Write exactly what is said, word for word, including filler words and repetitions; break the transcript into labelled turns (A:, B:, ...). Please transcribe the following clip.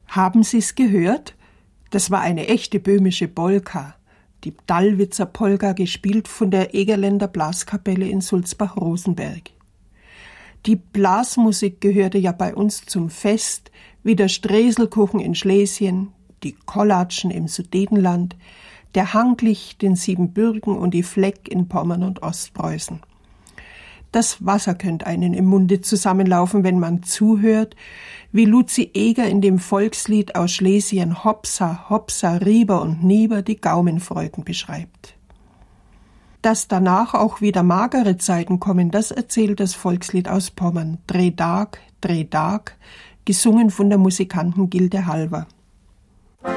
A: Haben Sie's gehört? Das war eine echte böhmische Polka, die Dallwitzer Polka, gespielt von der Egerländer Blaskapelle in Sulzbach-Rosenberg. Die Blasmusik gehörte ja bei uns zum Fest, wie der Streselkuchen in Schlesien, die Kollatschen im Sudetenland, der Hanglicht in Siebenbürgen und die Fleck in Pommern und Ostpreußen. Das Wasser könnte einen im Munde zusammenlaufen, wenn man zuhört, wie Luzi Eger in dem Volkslied aus Schlesien Hopsa, Hopsa, Rieber und Nieber die Gaumenfreuden beschreibt. Dass danach auch wieder magere Zeiten kommen, das erzählt das Volkslied aus Pommern, Dreh Dag, Dreh Dag, gesungen von der Musikanten Gilde Halver.